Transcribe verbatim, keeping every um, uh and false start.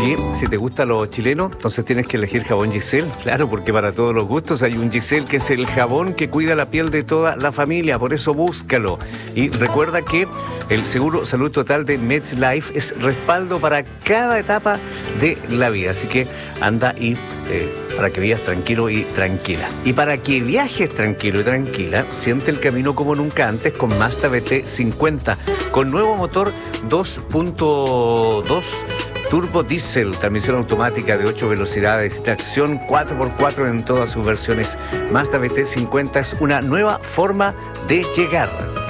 Oye, si te gusta lo chileno, entonces tienes que elegir jabón Giselle, claro, porque para todos los gustos hay un Giselle que es el jabón que cuida la piel de toda la familia, por eso búscalo. Y recuerda que el seguro salud total de MetLife es respaldo para cada etapa de la vida, así que anda y eh, para que vivas tranquilo y tranquila. Y para que viajes tranquilo y tranquila, siente el camino como nunca antes con Mazda B T cincuenta, con nuevo motor dos punto dos turbo diésel, transmisión automática de ocho velocidades, tracción cuatro por cuatro en todas sus versiones. Mazda B T cincuenta es una nueva forma de llegar.